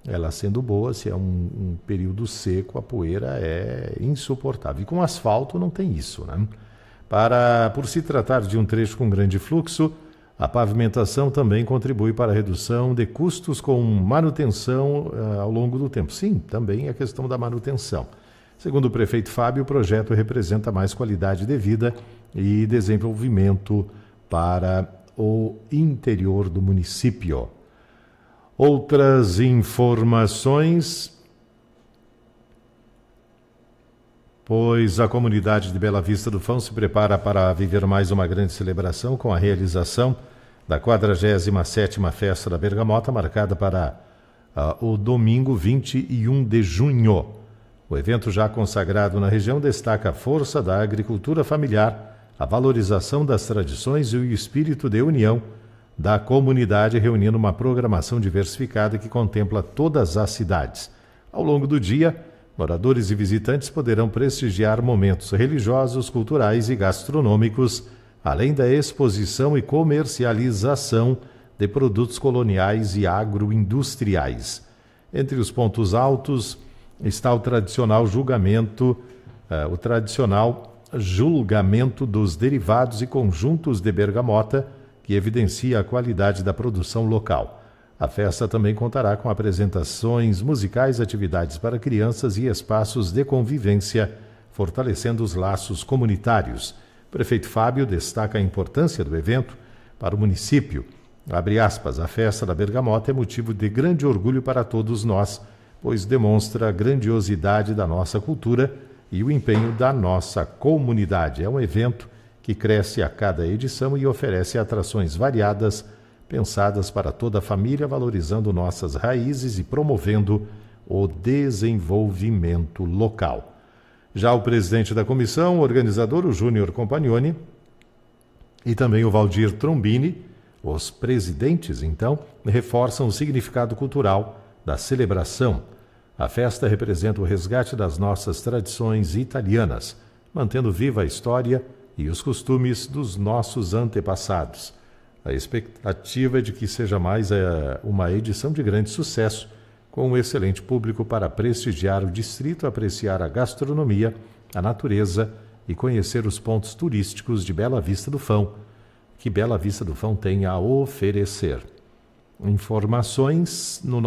ela sendo boa, se é um período seco, a poeira é insuportável. E com asfalto não tem isso, né? Por se tratar de um trecho com grande fluxo, a pavimentação também contribui para a redução de custos com manutenção ao longo do tempo. Sim, também a questão da manutenção. Segundo o prefeito Fábio, o projeto representa mais qualidade de vida e desenvolvimento para o interior do município. Outras informações, pois a comunidade de Bela Vista do Fão se prepara para viver mais uma grande celebração com a realização da 47ª Festa da Bergamota, marcada para o domingo 21 de junho. O evento já consagrado na região destaca a força da agricultura familiar, a valorização das tradições e o espírito de união da comunidade, reunindo uma programação diversificada que contempla todas as cidades. Ao longo do dia, moradores e visitantes poderão prestigiar momentos religiosos, culturais e gastronômicos, além da exposição e comercialização de produtos coloniais e agroindustriais. Entre os pontos altos está o tradicional julgamento dos derivados e conjuntos de bergamota, que evidencia a qualidade da produção local. A festa também contará com apresentações musicais, atividades para crianças e espaços de convivência, fortalecendo os laços comunitários. O prefeito Fábio destaca a importância do evento para o município. Abre aspas, a festa da Bergamota é motivo de grande orgulho para todos nós, pois demonstra a grandiosidade da nossa cultura e o empenho da nossa comunidade. É um evento que cresce a cada edição e oferece atrações variadas, pensadas para toda a família, valorizando nossas raízes e promovendo o desenvolvimento local. Já o presidente da comissão, o organizador, o Júnior Compagnoni, e também o Valdir Trombini, os presidentes, então, reforçam o significado cultural da celebração. A festa representa o resgate das nossas tradições italianas, mantendo viva a história e os costumes dos nossos antepassados. A expectativa é de que seja mais uma edição de grande sucesso, com um excelente público para prestigiar o distrito, apreciar a gastronomia, a natureza e conhecer os pontos turísticos de Bela Vista do Fão, que Bela Vista do Fão tem a oferecer. Informações no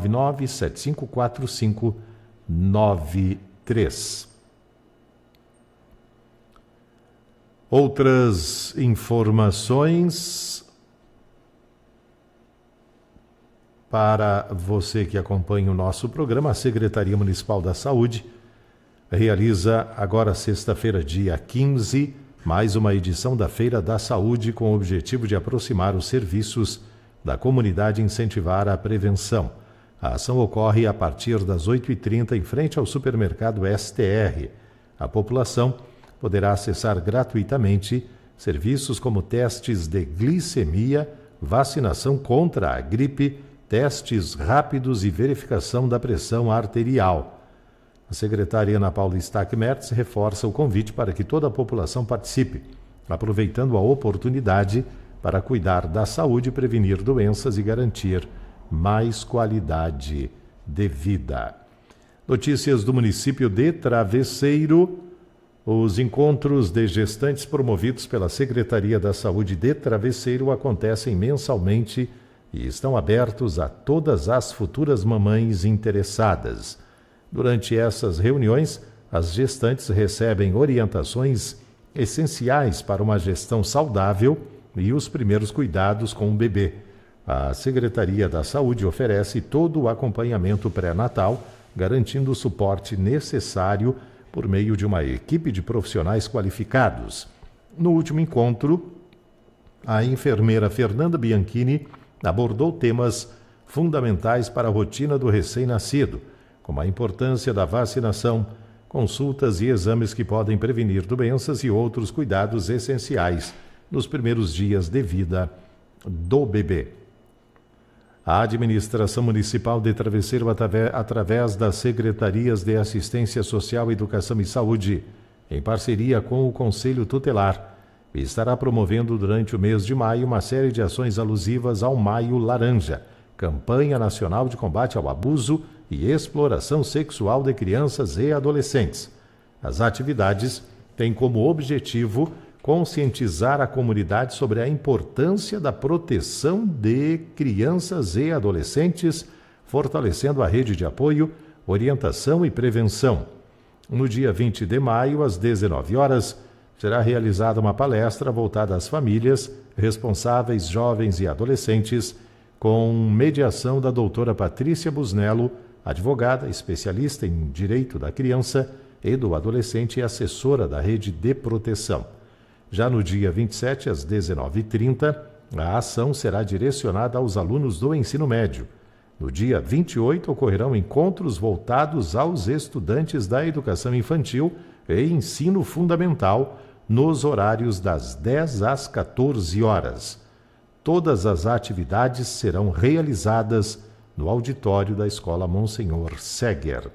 999-754593. Outras informações para você que acompanha o nosso programa. A Secretaria Municipal da Saúde realiza agora sexta-feira, dia 15, mais uma edição da Feira da Saúde com o objetivo de aproximar os serviços da comunidade e incentivar a prevenção. A ação ocorre a partir das 8h30 em frente ao supermercado STR. A população poderá acessar gratuitamente serviços como testes de glicemia, vacinação contra a gripe, testes rápidos e verificação da pressão arterial. A secretária Ana Paula Stack Mertz reforça o convite para que toda a população participe, aproveitando a oportunidade para cuidar da saúde, prevenir doenças e garantir mais qualidade de vida. Notícias do município de Travesseiro. Os encontros de gestantes promovidos pela Secretaria da Saúde de Travesseiro acontecem mensalmente e estão abertos a todas as futuras mamães interessadas. Durante essas reuniões, as gestantes recebem orientações essenciais para uma gestão saudável e os primeiros cuidados com o bebê. A Secretaria da Saúde oferece todo o acompanhamento pré-natal, garantindo o suporte necessário por meio de uma equipe de profissionais qualificados. No último encontro, a enfermeira Fernanda Bianchini abordou temas fundamentais para a rotina do recém-nascido, como a importância da vacinação, consultas e exames que podem prevenir doenças e outros cuidados essenciais nos primeiros dias de vida do bebê. A Administração Municipal de Travesseiro, através das Secretarias de Assistência Social, Educação e Saúde, em parceria com o Conselho Tutelar, estará promovendo durante o mês de maio uma série de ações alusivas ao Maio Laranja, Campanha Nacional de Combate ao Abuso e Exploração Sexual de Crianças e Adolescentes. As atividades têm como objetivo conscientizar a comunidade sobre a importância da proteção de crianças e adolescentes, fortalecendo a rede de apoio, orientação e prevenção. No dia 20 de maio, às 19 horas, será realizada uma palestra voltada às famílias, responsáveis, jovens e adolescentes, com mediação da doutora Patrícia Busnello, advogada, especialista em direito da criança e do adolescente e assessora da rede de proteção. Já no dia 27, às 19h30, a ação será direcionada aos alunos do ensino médio. No dia 28, ocorrerão encontros voltados aos estudantes da educação infantil e ensino fundamental, nos horários das 10 às 14 horas. Todas as atividades serão realizadas no auditório da Escola Monsenhor Seger.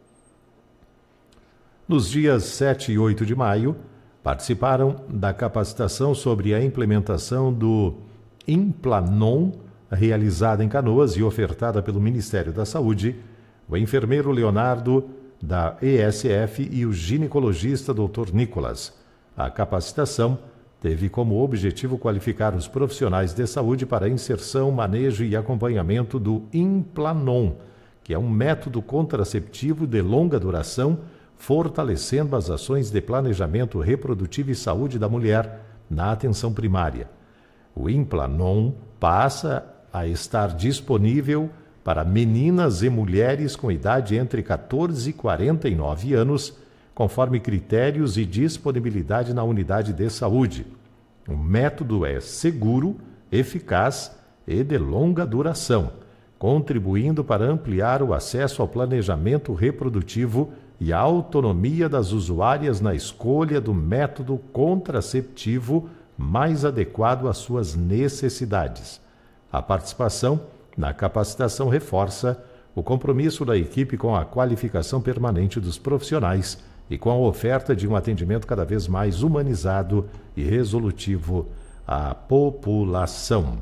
Nos dias 7 e 8 de maio, participaram da capacitação sobre a implementação do Implanon, realizada em Canoas e ofertada pelo Ministério da Saúde, o enfermeiro Leonardo, da ESF, e o ginecologista Dr. Nicolas. A capacitação teve como objetivo qualificar os profissionais de saúde para a inserção, manejo e acompanhamento do Implanon, que é um método contraceptivo de longa duração, fortalecendo as ações de planejamento reprodutivo e saúde da mulher na atenção primária. O Implanon passa a estar disponível para meninas e mulheres com idade entre 14 e 49 anos, conforme critérios e disponibilidade na unidade de saúde. O método é seguro, eficaz e de longa duração, contribuindo para ampliar o acesso ao planejamento reprodutivo e a autonomia das usuárias na escolha do método contraceptivo mais adequado às suas necessidades. A participação na capacitação reforça o compromisso da equipe com a qualificação permanente dos profissionais e com a oferta de um atendimento cada vez mais humanizado e resolutivo à população.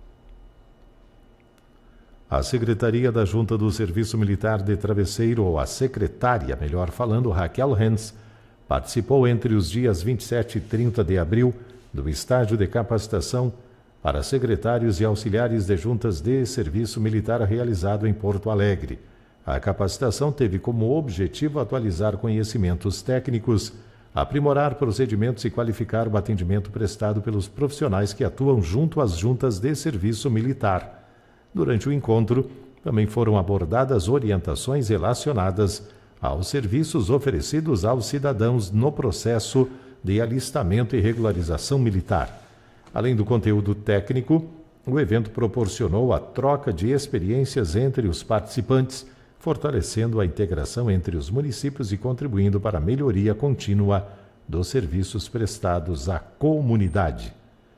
A Secretaria da Junta do Serviço Militar de Travesseiro, ou a secretária, melhor falando, Raquel Hens, participou entre os dias 27 e 30 de abril do estágio de capacitação para secretários e auxiliares de juntas de serviço militar realizado em Porto Alegre. A capacitação teve como objetivo atualizar conhecimentos técnicos, aprimorar procedimentos e qualificar o atendimento prestado pelos profissionais que atuam junto às juntas de serviço militar. Durante o encontro, também foram abordadas orientações relacionadas aos serviços oferecidos aos cidadãos no processo de alistamento e regularização militar. Além do conteúdo técnico, o evento proporcionou a troca de experiências entre os participantes, fortalecendo a integração entre os municípios e contribuindo para a melhoria contínua dos serviços prestados à comunidade.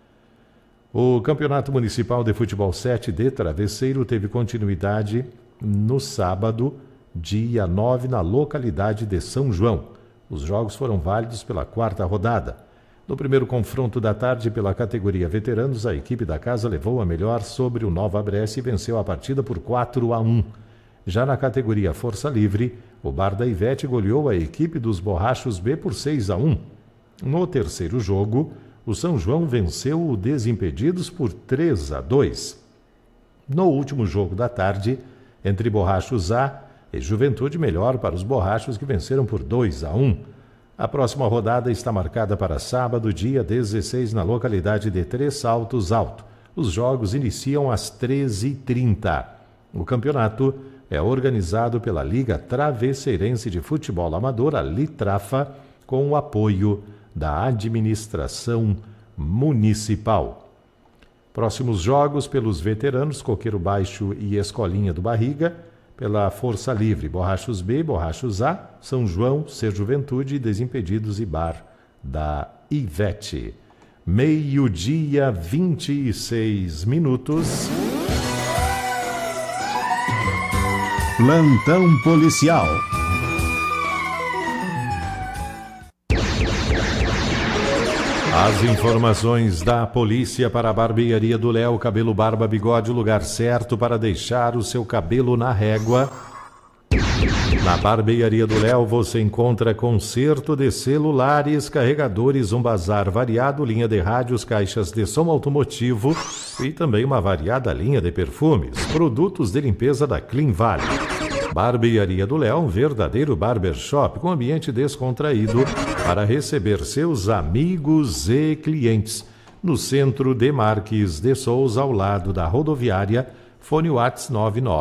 O Campeonato Municipal de Futebol 7 de Travesseiro teve continuidade no sábado, dia 9, na localidade de São João. Os jogos foram válidos pela quarta rodada. No primeiro confronto da tarde pela categoria veteranos, a equipe da casa levou a melhor sobre o Nova Brescia e venceu a partida por 4-1. Já na categoria Força Livre, o Bar da Ivete goleou a equipe dos Borrachos B por 6-1. No terceiro jogo, o São João venceu o Desimpedidos por 3-2. No último jogo da tarde, entre Borrachos A e Juventude, melhor para os Borrachos, que venceram por 2-1. A próxima rodada está marcada para sábado, dia 16, na localidade de Três Saltos Alto. Os jogos iniciam às 13h30. O campeonato é organizado pela Liga Travesseirense de Futebol Amador, a Litrafa, com o apoio da administração municipal. Próximos jogos pelos veteranos, Coqueiro Baixo e Escolinha do Barriga. Pela Força Livre, Borrachos B, Borrachos A, São João, Ser Juventude, Desimpedidos e Bar da Ivete. 12h, 26 minutos. Plantão policial. As informações da polícia para a Barbearia do Léo, cabelo, barba, bigode, o lugar certo para deixar o seu cabelo na régua. Na Barbearia do Léo você encontra conserto de celulares, carregadores, um bazar variado, linha de rádios, caixas de som automotivo e também uma variada linha de perfumes, produtos de limpeza da Clean Valley. Barbearia do Léo, um verdadeiro barbershop com ambiente descontraído para receber seus amigos e clientes. No centro de Marques de Souza, ao lado da rodoviária, fone WhatsApp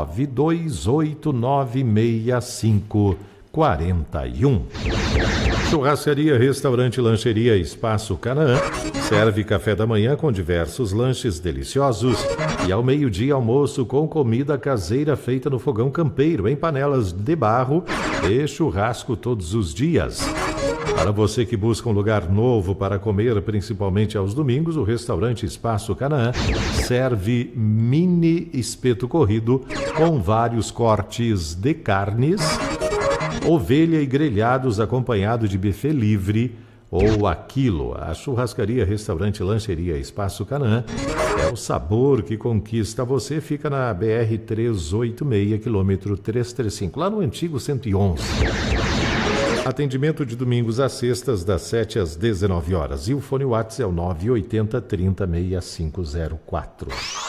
992896541. Churrascaria, restaurante, lancheria Espaço Canaã serve café da manhã com diversos lanches deliciosos e ao meio-dia almoço com comida caseira feita no fogão campeiro em panelas de barro e churrasco todos os dias. Para você que busca um lugar novo para comer, principalmente aos domingos, o restaurante Espaço Canaã serve mini espeto corrido com vários cortes de carnes, ovelha e grelhados acompanhado de buffet livre ou a quilo. A churrascaria, restaurante, lancheria Espaço Canaã é o sabor que conquista você. Fica na BR 386, quilômetro 335, lá no antigo 111. Atendimento de domingos às sextas, das 7 às 19 horas. E o fone WhatsApp é o 980 30 6504.